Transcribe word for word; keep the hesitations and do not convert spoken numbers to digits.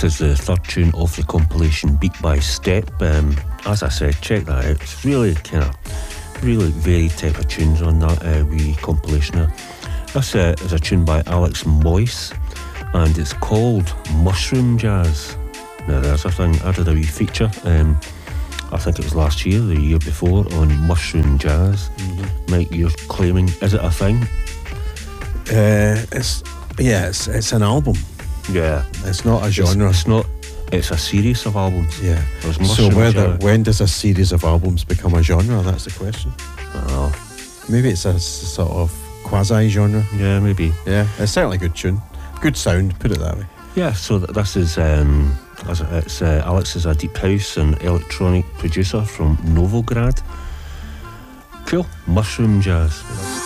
is the third tune off the compilation Beat by Step. Um, as I said, check that out. It's really kind of, really varied type of tunes on that uh, wee compilation there. This uh, is a tune by Alex Moyse, and it's called Mushroom Jazz. Now there's a thing, I did a wee feature, um, I think it was last year, the year before, on Mushroom Jazz. Mm-hmm. Mike, you're claiming, is it a thing? Uh, it's, yeah, it's, it's an album. Yeah. It's not a genre. It's, it's not, it's a series of albums. Yeah. So whether, when does a series of albums become a genre? That's the question. Oh. Maybe it's a s- sort of quasi-genre. Yeah, maybe. Yeah, it's certainly a good tune. Good sound, put it that way. Yeah, so th- this is, um, it's, uh, Alex is a deep house and electronic producer from Novograd. Cool. Mushroom Jazz.